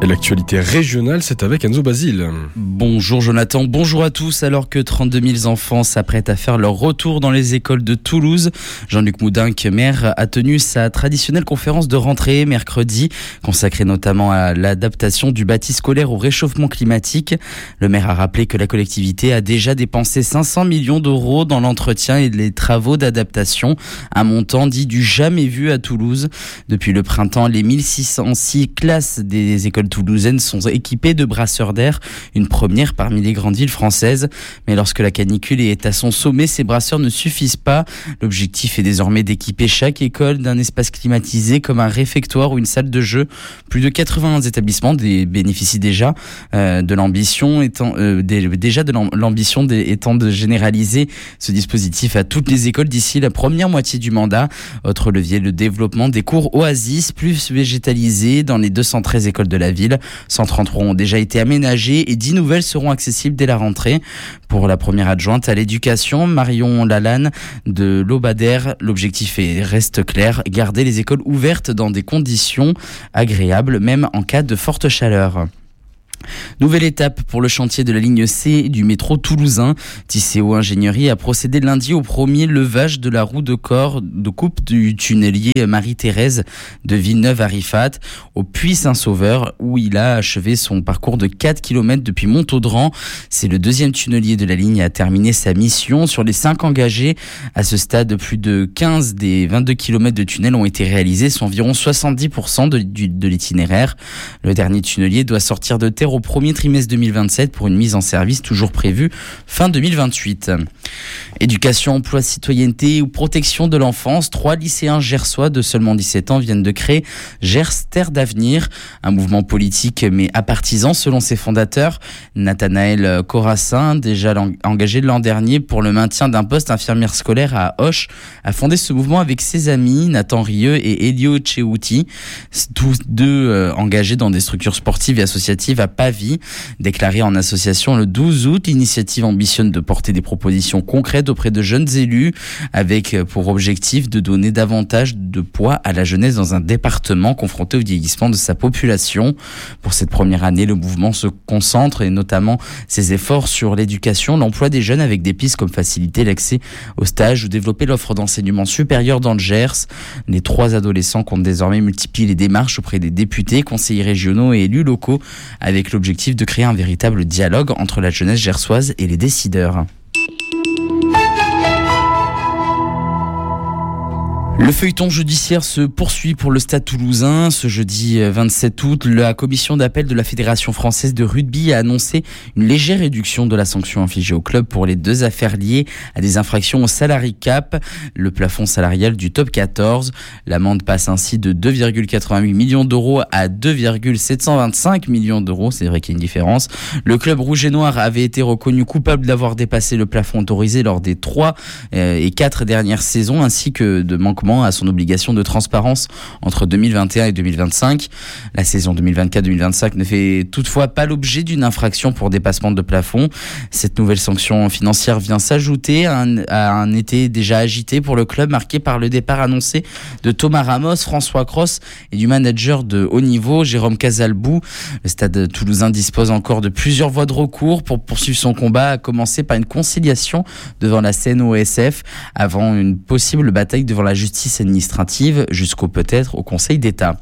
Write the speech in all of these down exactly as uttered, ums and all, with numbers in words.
Et l'actualité régionale, c'est avec Enzo Basile. Bonjour Jonathan, bonjour à tous. Alors que trente-deux mille enfants s'apprêtent à faire leur retour dans les écoles de Toulouse, Jean-Luc Moudinque, maire, a tenu sa traditionnelle conférence de rentrée mercredi, consacrée notamment à l'adaptation du bâti scolaire au réchauffement climatique. Le maire a rappelé que la collectivité a déjà dépensé cinq cents millions d'euros dans l'entretien et les travaux d'adaptation, un montant dit du jamais vu à Toulouse. Depuis le printemps, les mille six cent six classes des écoles toulousaines sont équipées de brasseurs d'air, une première parmi les grandes villes françaises. Mais lorsque la canicule est à son sommet, ces brasseurs ne suffisent pas. L'objectif est désormais d'équiper chaque école d'un espace climatisé comme un réfectoire ou une salle de jeu. Plus de quatre-vingts établissements bénéficient déjà euh, de l'ambition étant euh, déjà de l'ambition étant de généraliser ce dispositif à toutes les écoles d'ici la première moitié du mandat. Autre levier, le développement des cours Oasis plus végétalisés dans les deux cent treize écoles de la ville. cent trente-trois ont déjà été aménagées et dix nouvelles seront accessibles dès la rentrée. Pour la première adjointe à l'éducation, Marion Lalanne de l'Aubadère, l'objectif est, reste clair, garder les écoles ouvertes dans des conditions agréables, même en cas de forte chaleur. Nouvelle étape pour le chantier de la ligne C du métro toulousain. Tisséo Ingénierie a procédé lundi au premier levage de la roue de corps de coupe du tunnelier Marie-Thérèse de Villeneuve à Rifat au Puy-Saint-Sauveur, où il a achevé son parcours de quatre kilomètres depuis Montaudran. C'est le deuxième tunnelier de la ligne à terminer sa mission. Sur les cinq engagés, à ce stade, plus de quinze des vingt-deux kilomètres de tunnel ont été réalisés, soit environ soixante-dix pour cent de, de l'itinéraire. Le dernier tunnelier doit sortir de terre au premier trimestre deux mille vingt-sept pour une mise en service toujours prévue fin deux mille vingt-huit. Éducation, emploi, citoyenneté ou protection de l'enfance, trois lycéens gersois de seulement dix-sept ans viennent de créer Gers Terre d'Avenir, un mouvement politique mais apartisan selon ses fondateurs. Nathanaël Corassin, déjà engagé l'an dernier pour le maintien d'un poste infirmière scolaire à Auch, a fondé ce mouvement avec ses amis Nathan Rieux et Elio Cheuti, tous deux euh, engagés dans des structures sportives et associatives à Pavie. Déclaré en association le douze août, l'initiative ambitionne de porter des propositions concrètes auprès de jeunes élus avec pour objectif de donner davantage de poids à la jeunesse dans un département confronté au vieillissement de sa population. Pour cette première année, le mouvement se concentre et notamment ses efforts sur l'éducation, l'emploi des jeunes avec des pistes comme faciliter l'accès au stage ou développer l'offre d'enseignement supérieur dans le Gers. Les trois adolescents comptent désormais multiplier les démarches auprès des députés, conseillers régionaux et élus locaux avec l'objectif de créer un véritable dialogue entre la jeunesse gersoise et les décideurs. Le feuilleton judiciaire se poursuit pour le Stade toulousain. Ce jeudi vingt-sept août, la commission d'appel de la Fédération française de rugby a annoncé une légère réduction de la sanction infligée au club pour les deux affaires liées à des infractions au salary cap, le plafond salarial du top quatorze. L'amende passe ainsi de deux virgule quatre-vingt-huit millions d'euros à deux virgule sept cent vingt-cinq millions d'euros. C'est vrai qu'il y a une différence. Le club rouge et noir avait été reconnu coupable d'avoir dépassé le plafond autorisé lors des trois et quatre dernières saisons, ainsi que de manquement à son obligation de transparence entre deux mille vingt et un et deux mille vingt-cinq. La saison deux mille vingt-quatre deux mille vingt-cinq ne fait toutefois pas l'objet d'une infraction pour dépassement de plafond. Cette nouvelle sanction financière vient s'ajouter à un, à un été déjà agité pour le club, marqué par le départ annoncé de Thomas Ramos, François Cros et du manager de haut niveau, Jérôme Casalbou. Le Stade toulousain dispose encore de plusieurs voies de recours pour poursuivre son combat, à commencer par une conciliation devant la C N O S F avant une possible bataille devant la justice administrative jusqu'au peut-être au Conseil d'État.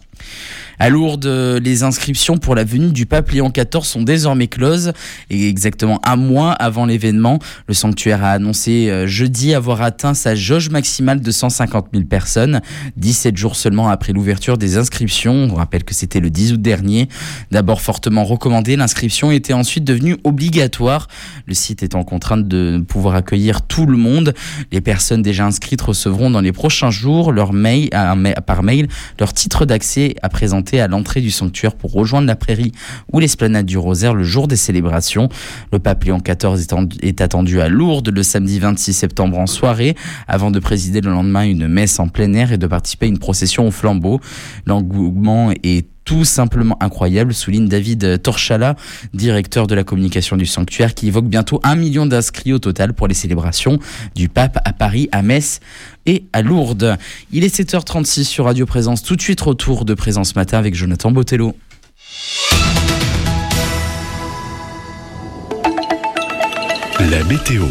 À Lourdes, les inscriptions pour la venue du pape Léon quatorze sont désormais closes et exactement un mois avant l'événement, le sanctuaire a annoncé jeudi avoir atteint sa jauge maximale de cent cinquante mille personnes, dix-sept jours seulement après l'ouverture des inscriptions. On rappelle que c'était le dix août dernier. D'abord fortement recommandée, l'inscription était ensuite devenue obligatoire. Le site étant contraint de pouvoir accueillir tout le monde. Les personnes déjà inscrites recevront dans les prochains jours leur mail, par mail leur titre d'accès à présenter à l'entrée du sanctuaire pour rejoindre la prairie ou l'esplanade du Rosaire le jour des célébrations. Le pape Léon quatorze est attendu à Lourdes le samedi vingt-six septembre en soirée, avant de présider le lendemain une messe en plein air et de participer à une procession au flambeau. L'engouement est tout simplement incroyable, souligne David Torchala, directeur de la communication du sanctuaire, qui évoque bientôt un million d'inscrits au total pour les célébrations du pape à Paris, à Metz et à Lourdes. Il est sept heures trente-six sur Radio Présence. Tout de suite, retour de Présence Matin avec Jonathan Botello. La météo.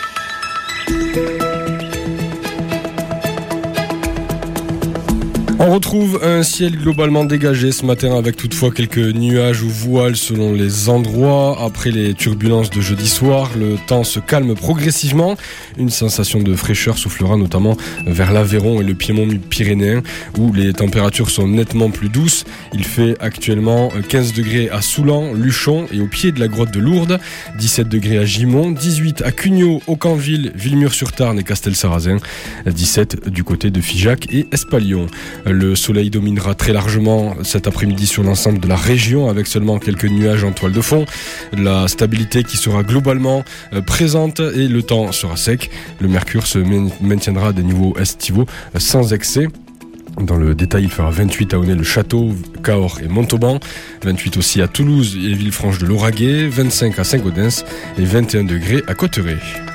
On retrouve un ciel globalement dégagé ce matin avec toutefois quelques nuages ou voiles selon les endroits. Après les turbulences de jeudi soir, le temps se calme progressivement. Une sensation de fraîcheur soufflera notamment vers l'Aveyron et le Piémont pyrénéen où les températures sont nettement plus douces. Il fait actuellement quinze degrés à Soulan, Luchon et au pied de la grotte de Lourdes, dix-sept degrés à Gimont, dix-huit à Cugnot, Aucanville, Villemur-sur-Tarn et Castel-Sarrazin, dix-sept du côté de Figeac et Espalion. Le soleil dominera très largement cet après-midi sur l'ensemble de la région avec seulement quelques nuages en toile de fond. La stabilité qui sera globalement présente et le temps sera sec. Le mercure se maintiendra à des niveaux estivaux sans excès. Dans le détail, il fera vingt-huit à Aunay-le-Château, Cahors et Montauban, vingt-huit aussi à Toulouse et Villefranche de Lauragais, vingt-cinq à Saint-Gaudens et vingt et un degrés à Cotteret.